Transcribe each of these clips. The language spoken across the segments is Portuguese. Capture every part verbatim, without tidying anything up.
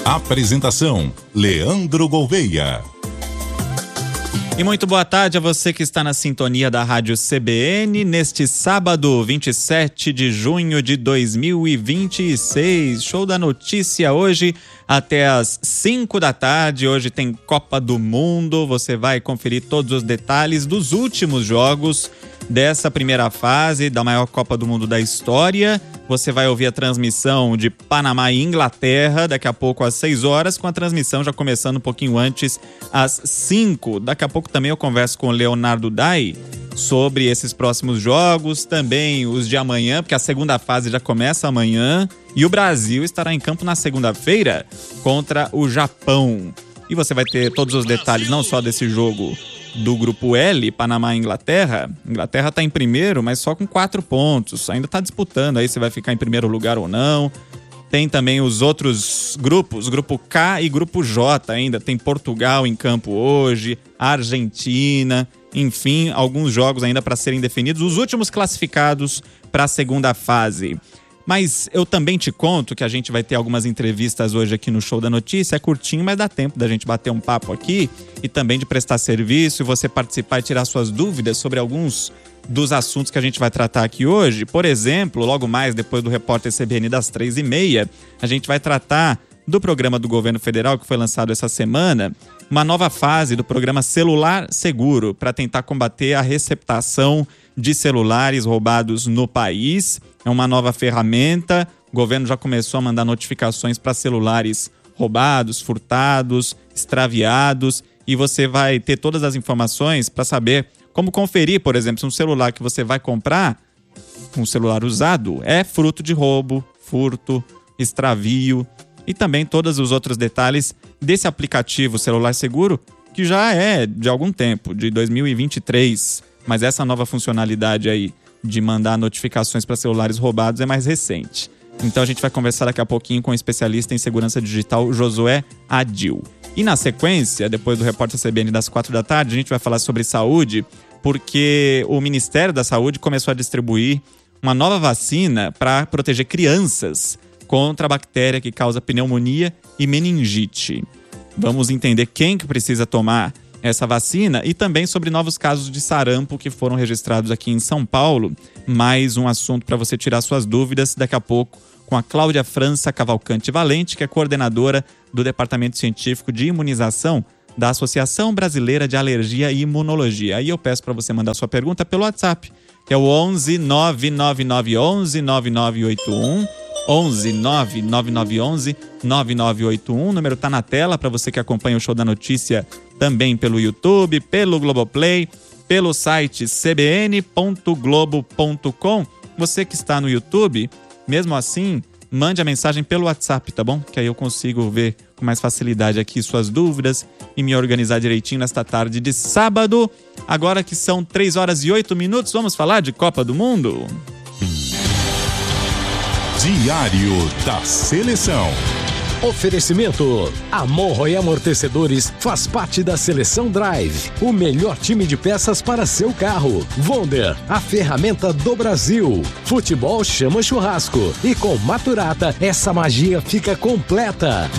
Apresentação: Leandro Gouveia. E muito boa tarde a você que está na sintonia da Rádio C B N neste sábado, vinte e sete de junho de dois mil e vinte e seis. Show da notícia hoje até às cinco da tarde. Hoje tem Copa do Mundo. Você vai conferir todos os detalhes dos últimos jogos dessa primeira fase da maior Copa do Mundo da história. Você vai ouvir a transmissão de Panamá e Inglaterra daqui a pouco às seis horas, com a transmissão já começando um pouquinho antes, às cinco. Daqui a pouco também eu converso com o Leonardo Dai sobre esses próximos jogos, também os de amanhã, porque a segunda fase já começa amanhã, e o Brasil estará em campo na segunda-feira contra o Japão. E você vai ter todos os detalhes, não só desse jogo do grupo L, Panamá e Inglaterra. Inglaterra está em primeiro, mas só com quatro pontos. Ainda está disputando aí se vai ficar em primeiro lugar ou não. Tem também os outros grupos, grupo K e grupo J ainda. Tem Portugal em campo hoje, Argentina, enfim, alguns jogos ainda para serem definidos. Os últimos classificados para a segunda fase. Mas eu também te conto que a gente vai ter algumas entrevistas hoje aqui no Show da Notícia. É curtinho, mas dá tempo da gente bater um papo aqui e também de prestar serviço e você participar e tirar suas dúvidas sobre alguns dos assuntos que a gente vai tratar aqui hoje. Por exemplo, logo mais depois do Repórter C B N das três e meia, a gente vai tratar do programa do governo federal que foi lançado essa semana, uma nova fase do programa Celular Seguro para tentar combater a receptação de celulares roubados no país. É uma nova ferramenta. O governo já começou a mandar notificações para celulares roubados, furtados, extraviados, e você vai ter todas as informações para saber como conferir, por exemplo, se um celular que você vai comprar, um celular usado, é fruto de roubo, furto, extravio, e também todos os outros detalhes desse aplicativo Celular Seguro, que já é de algum tempo, de dois mil e vinte e três, mas essa nova funcionalidade aí de mandar notificações para celulares roubados é mais recente. Então a gente vai conversar daqui a pouquinho com o especialista em segurança digital Josué Adil. E na sequência, depois do Repórter C B N das quatro da tarde, a gente vai falar sobre saúde, porque o Ministério da Saúde começou a distribuir uma nova vacina para proteger crianças contra a bactéria que causa pneumonia e meningite. Vamos entender quem que precisa tomar essa vacina e também sobre novos casos de sarampo que foram registrados aqui em São Paulo. Mais um assunto para você tirar suas dúvidas daqui a pouco com a Cláudia França Cavalcante Valente, que é coordenadora do Departamento Científico de Imunização da Associação Brasileira de Alergia e Imunologia. Aí eu peço para você mandar sua pergunta pelo WhatsApp, que é o onze nove nove nove onze nove nove oito um, onze nove nove nove onze nove nove oito um. O número está na tela para você que acompanha o Show da Notícia também pelo YouTube, pelo Globoplay, pelo site c b n ponto globo ponto com. Você que está no YouTube, mesmo assim, mande a mensagem pelo WhatsApp, tá bom? Que aí eu consigo ver com mais facilidade aqui suas dúvidas e me organizar direitinho nesta tarde de sábado. Agora que são três horas e oito minutos, vamos falar de Copa do Mundo? Diário da Seleção. Oferecimento: Amorro e Amortecedores faz parte da Seleção Drive, o melhor time de peças para seu carro. Wonder, a ferramenta do Brasil. Futebol chama churrasco e com Maturata essa magia fica completa.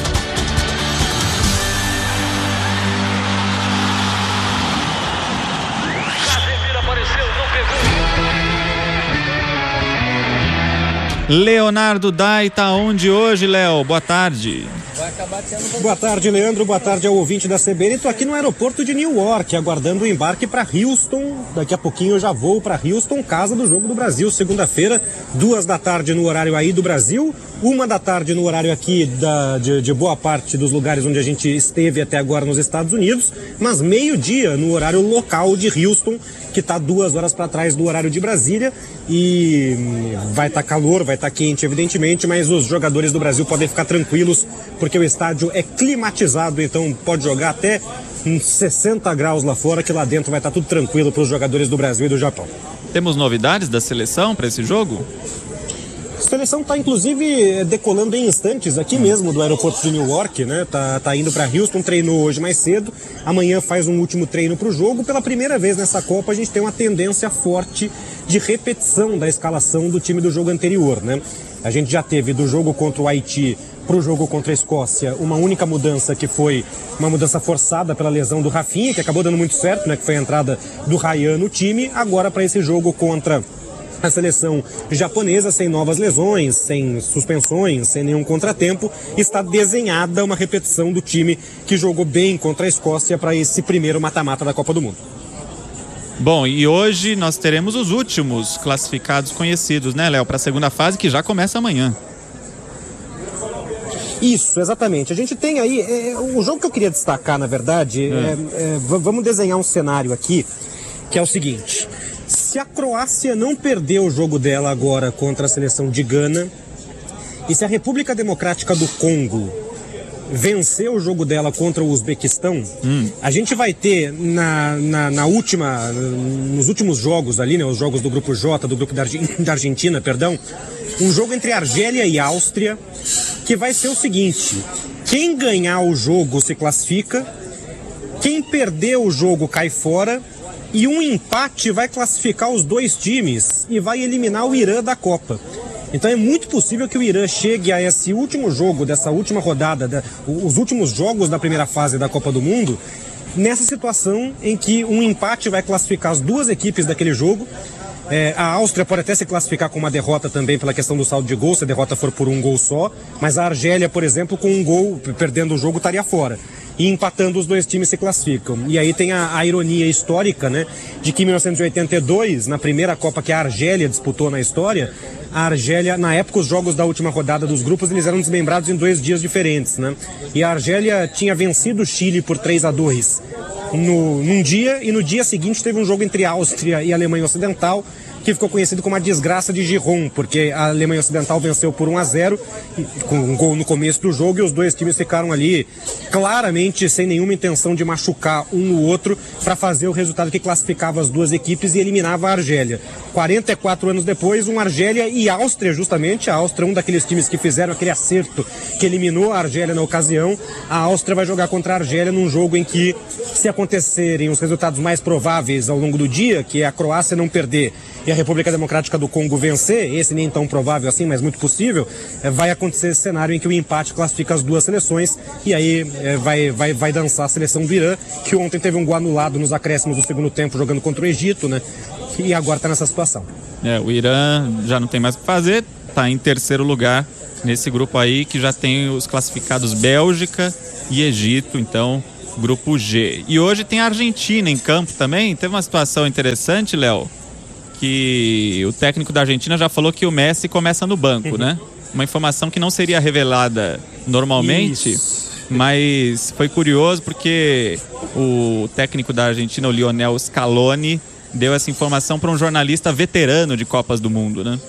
Leonardo Dai tá onde hoje, Léo? Boa tarde. Boa tarde, Leandro. Boa tarde ao ouvinte da C B N. Estou aqui no aeroporto de New York, aguardando o embarque para Houston. Daqui a pouquinho eu já vou para Houston, casa do Jogo do Brasil, segunda-feira, duas da tarde no horário aí do Brasil, uma da tarde no horário aqui da, de, de boa parte dos lugares onde a gente esteve até agora nos Estados Unidos, mas meio-dia no horário local de Houston, que está duas horas para trás do horário de Brasília. E vai estar tá calor, vai estar tá quente, evidentemente, mas os jogadores do Brasil podem ficar tranquilos, porque o estádio é climatizado, então pode jogar até uns sessenta graus lá fora, que lá dentro vai estar tá tudo tranquilo para os jogadores do Brasil e do Japão. Temos novidades da seleção para esse jogo? A seleção está, inclusive, decolando em instantes aqui mesmo do aeroporto de New York, né? Tá, tá indo para Houston, treinou hoje mais cedo. Amanhã faz um último treino para o jogo. Pela primeira vez nessa Copa, a gente tem uma tendência forte de repetição da escalação do time do jogo anterior, né? A gente já teve do jogo contra o Haiti para o jogo contra a Escócia uma única mudança, que foi uma mudança forçada pela lesão do Rafinha, que acabou dando muito certo, né, que foi a entrada do Ryan no time. Agora, para esse jogo contra a seleção japonesa, sem novas lesões, sem suspensões, sem nenhum contratempo, está desenhada uma repetição do time que jogou bem contra a Escócia para esse primeiro mata-mata da Copa do Mundo. Bom, e hoje nós teremos os últimos classificados conhecidos, né, Léo, para a segunda fase, que já começa amanhã. Isso, exatamente. A gente tem aí, é, o jogo que eu queria destacar, na verdade, é. É, é, vamos desenhar um cenário aqui, que é o seguinte: se a Croácia não perder o jogo dela agora contra a seleção de Gana, e se a República Democrática do Congo vencer o jogo dela contra o Uzbequistão, hum. a gente vai ter na, na, na última, nos últimos jogos ali, né, os jogos do grupo J, do grupo da, Arge- da Argentina, perdão, um jogo entre Argélia e Áustria, que vai ser o seguinte: quem ganhar o jogo se classifica, quem perder o jogo cai fora, e um empate vai classificar os dois times e vai eliminar o Irã da Copa. Então é muito possível que o Irã chegue a esse último jogo, dessa última rodada, da, os últimos jogos da primeira fase da Copa do Mundo, nessa situação em que um empate vai classificar as duas equipes daquele jogo. É, a Áustria pode até se classificar com uma derrota também pela questão do saldo de gol, se a derrota for por um gol só, mas a Argélia, por exemplo, com um gol, perdendo o jogo, estaria fora. E empatando, os dois times se classificam. E aí tem a, a ironia histórica, né, de que em mil novecentos e oitenta e dois, na primeira Copa que a Argélia disputou na história, a Argélia, na época, os jogos da última rodada dos grupos, eles eram desmembrados em dois dias diferentes, né? E a Argélia tinha vencido o Chile por três a dois no, num dia, e no dia seguinte teve um jogo entre a Áustria e a Alemanha Ocidental, que ficou conhecido como a desgraça de Giron, porque a Alemanha Ocidental venceu por um a zero, com um gol no começo do jogo, e os dois times ficaram ali claramente sem nenhuma intenção de machucar um o outro, para fazer o resultado que classificava as duas equipes e eliminava a Argélia. quarenta e quatro anos depois, um Argélia e Áustria, justamente, a Áustria, um daqueles times que fizeram aquele acerto que eliminou a Argélia na ocasião. A Áustria vai jogar contra a Argélia num jogo em que, se acontecerem os resultados mais prováveis ao longo do dia, que é a Croácia não perder e a República Democrática do Congo vencer, esse nem tão provável assim, mas muito possível, é, vai acontecer esse cenário em que o empate classifica as duas seleções, e aí é, vai, vai, vai dançar a seleção do Irã, que ontem teve um gol anulado nos acréscimos do segundo tempo jogando contra o Egito, né? E agora está nessa situação. É, o Irã já não tem mais o que fazer, está em terceiro lugar nesse grupo aí, que já tem os classificados Bélgica e Egito, então grupo G. E hoje tem a Argentina em campo também. Teve uma situação interessante, Léo, que o técnico da Argentina já falou que o Messi começa no banco, uhum. né? Uma informação que não seria revelada normalmente, Isso. mas foi curioso porque o técnico da Argentina, o Lionel Scaloni, deu essa informação para um jornalista veterano de Copas do Mundo, né?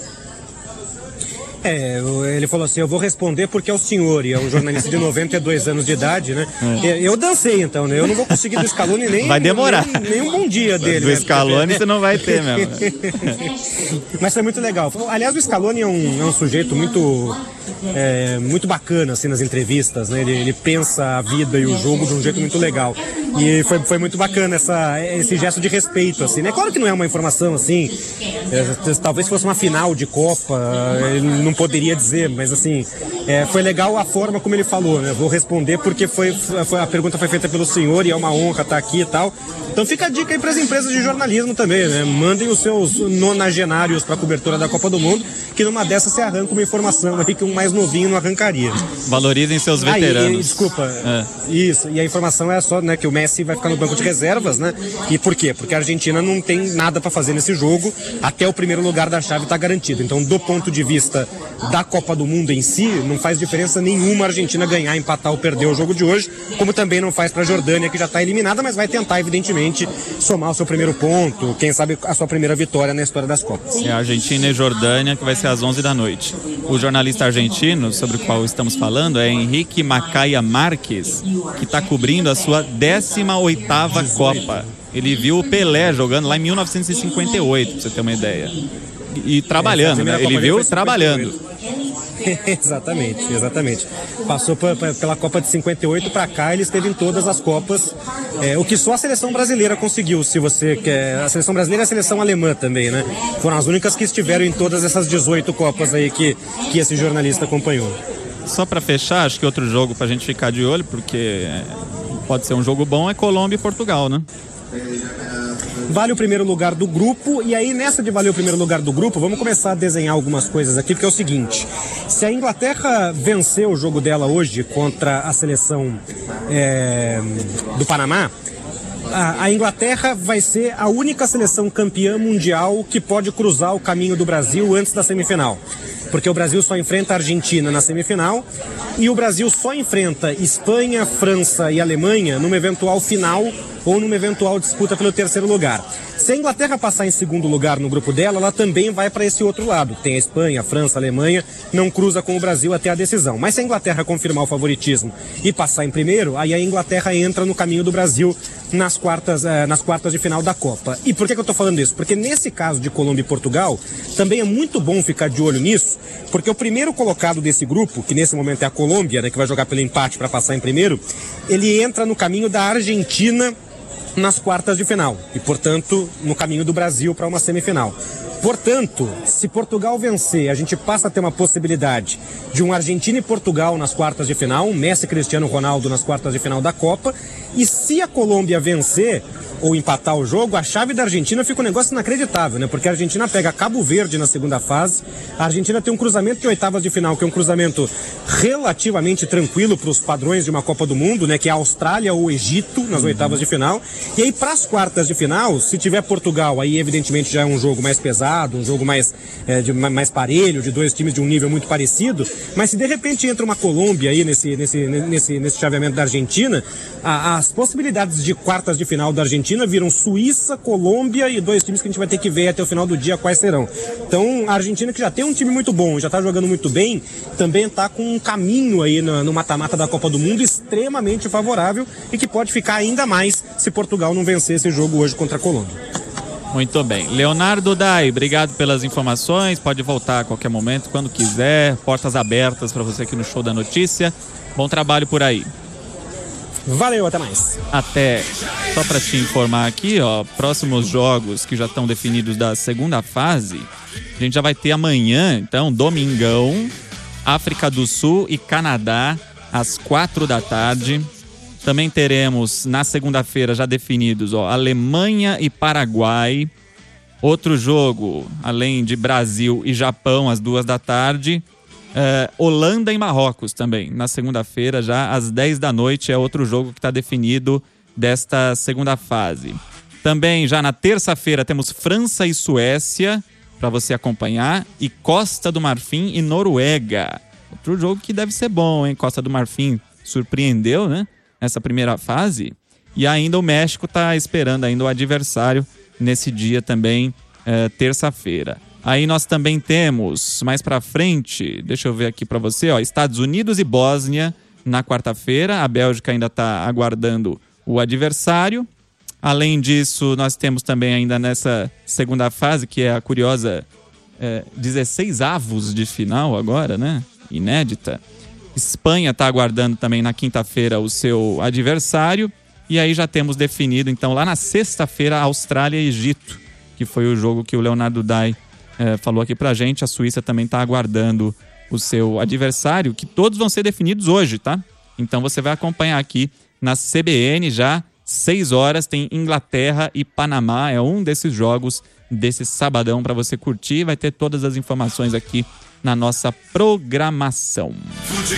É, ele falou assim: eu vou responder porque é o senhor, e é um jornalista de noventa e dois anos de idade, né? É. Eu dancei, então, né? Eu não vou conseguir do Scaloni nem, vai demorar. nem, nem um bom dia dele. Do né? Scaloni você não vai ter mesmo. Mas foi muito legal. Aliás, o Scaloni é um, é um sujeito muito, é, muito bacana, assim, nas entrevistas, né? Ele, ele pensa a vida e o jogo de um jeito muito legal. E foi, foi muito bacana essa, esse gesto de respeito, assim, né? Claro que não é uma informação, assim, é, talvez fosse uma final de Copa, ele não poderia dizer, mas assim, é, foi legal a forma como ele falou, né? Vou responder porque foi, foi, a pergunta foi feita pelo senhor e é uma honra estar aqui e tal. Então fica a dica aí para as empresas de jornalismo também, né? Mandem os seus nonagenários para a cobertura da Copa do Mundo, que numa dessas você arranca uma informação aí que um mais novinho não arrancaria. Valorizem seus veteranos. Ah, e, e, desculpa, é. isso, e a informação é só, né, que o Messi vai ficar no banco de reservas, né? E por quê? Porque a Argentina não tem nada para fazer nesse jogo, até o primeiro lugar da chave está garantido. Então, do ponto de vista da Copa do Mundo em si, não faz diferença nenhuma a Argentina ganhar, empatar ou perder o jogo de hoje, como também não faz para a Jordânia, que já está eliminada, mas vai tentar, evidentemente, somar o seu primeiro ponto, quem sabe a sua primeira vitória na história das Copas. É a Argentina e Jordânia, que vai ser às onze da noite. O jornalista argentino, sobre o qual estamos falando, é Henrique Macaia Marques, que está cobrindo a sua décima oitava Copa. Ele viu o Pelé jogando lá em mil novecentos e cinquenta e oito, pra você ter uma ideia. E, e trabalhando, né? Ele viu trabalhando. Exatamente, exatamente. Passou pra, pra, pela Copa de cinquenta e oito para cá, ele esteve em todas as Copas, é, o que só a seleção brasileira conseguiu, se você quer. A seleção brasileira e a seleção alemã também, né? Foram as únicas que estiveram em todas essas dezoito Copas aí que, que esse jornalista acompanhou. só para fechar, acho que outro jogo pra gente ficar de olho, porque pode ser um jogo bom, é Colômbia e Portugal, né? Vale o primeiro lugar do grupo, e aí nessa de valer o primeiro lugar do grupo, vamos começar a desenhar algumas coisas aqui, porque é o seguinte: se a Inglaterra vencer o jogo dela hoje contra a seleção é, do Panamá, a, a Inglaterra vai ser a única seleção campeã mundial que pode cruzar o caminho do Brasil antes da semifinal. Porque o Brasil só enfrenta a Argentina na semifinal e o Brasil só enfrenta Espanha, França e Alemanha numa eventual final ou numa eventual disputa pelo terceiro lugar. Se a Inglaterra passar em segundo lugar no grupo dela, ela também vai para esse outro lado. Tem a Espanha, a França, a Alemanha, não cruza com o Brasil até a decisão. Mas se a Inglaterra confirmar o favoritismo e passar em primeiro, aí a Inglaterra entra no caminho do Brasil nas quartas, eh, nas quartas de final da Copa. E por que que eu tô falando isso? Porque nesse caso de Colômbia e Portugal, também é muito bom ficar de olho nisso, porque o primeiro colocado desse grupo, que nesse momento é a Colômbia, né, que vai jogar pelo empate para passar em primeiro, ele entra no caminho da Argentina nas quartas de final e, portanto, no caminho do Brasil para uma semifinal. Portanto, se Portugal vencer, a gente passa a ter uma possibilidade de um Argentina e Portugal nas quartas de final, um Messi e Cristiano Ronaldo nas quartas de final da Copa, e se a Colômbia vencer ou empatar o jogo, a chave da Argentina fica um negócio inacreditável, né? Porque a Argentina pega Cabo Verde na segunda fase, a Argentina tem um cruzamento de oitavas de final, que é um cruzamento relativamente tranquilo para os padrões de uma Copa do Mundo, né? Que é a Austrália ou o Egito nas oitavas de final. E aí, para as quartas de final, se tiver Portugal, aí evidentemente já é um jogo mais pesado, um jogo mais, é, de, mais parelho, de dois times de um nível muito parecido. Mas se de repente entra uma Colômbia aí nesse, nesse, nesse, nesse chaveamento da Argentina, a, as possibilidades de quartas de final da Argentina viram Suíça, Colômbia e dois times que a gente vai ter que ver até o final do dia quais serão. Então, a Argentina, que já tem um time muito bom, já está jogando muito bem, também está com um caminho aí no, no mata-mata da Copa do Mundo extremamente favorável e que pode ficar ainda mais se Portugal não vencer esse jogo hoje contra a Colômbia. Muito bem. Leonardo Dai, obrigado pelas informações. Pode voltar a qualquer momento, quando quiser. Portas abertas para você aqui no Show da Notícia. Bom trabalho por aí. Valeu, até mais. Até. Só para te informar aqui, ó, próximos jogos que já estão definidos da segunda fase, a gente já vai ter amanhã, então, domingão, África do Sul e Canadá, às quatro da tarde. Também teremos, na segunda-feira, já definidos, ó, Alemanha e Paraguai. Outro jogo, além de Brasil e Japão, às duas da tarde. Uh, Holanda e Marrocos também, na segunda-feira, já às dez da noite, é outro jogo que está definido desta segunda fase. Também, já na terça-feira, temos França e Suécia, para você acompanhar, e Costa do Marfim e Noruega. Outro jogo que deve ser bom, hein? Costa do Marfim surpreendeu, né? Nessa primeira fase. E ainda o México está esperando ainda o adversário nesse dia também, uh, terça-feira. Aí nós também temos, mais pra frente, deixa eu ver aqui pra você, ó, Estados Unidos e Bósnia na quarta-feira. A Bélgica ainda tá aguardando o adversário. Além disso, nós temos também ainda nessa segunda fase, que é a curiosa é, dezesseis avos de final agora, né? Inédita. Espanha tá aguardando também na quinta-feira o seu adversário. E aí já temos definido, então, lá na sexta-feira, Austrália e Egito, que foi o jogo que o Leonardo Dai É, falou aqui pra gente. A Suíça também tá aguardando o seu adversário, que todos vão ser definidos hoje, tá? Então você vai acompanhar aqui na C B N já, seis horas, tem Inglaterra e Panamá, é um desses jogos desse sabadão para você curtir, vai ter todas as informações aqui na nossa programação.